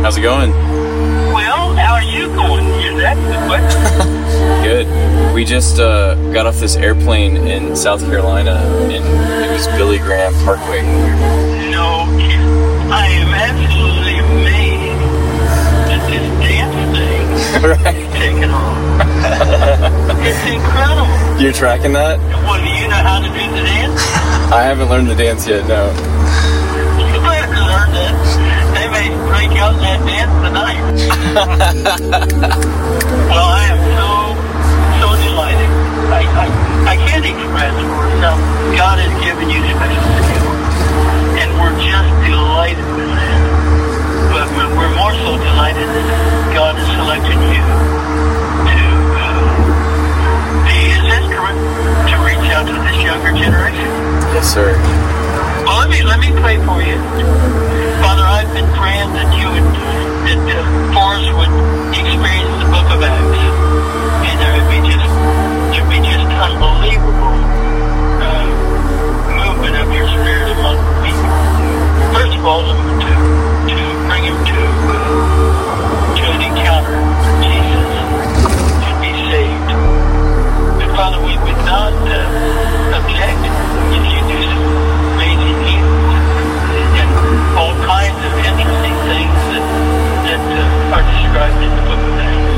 How's it going? Well, how are you going? That's the question. Good. We just got off this airplane in South Carolina, and it was Billy Graham Parkway. No, I am absolutely amazed that this dance thing Right. is taking off. It's incredible. You're tracking that? Well, do you know how to do the dance? I haven't learned the dance yet, no. You better learn that. They may break out that dance tonight. Well, I am so delighted. I can't express words how God has given you special skills. And we're just delighted with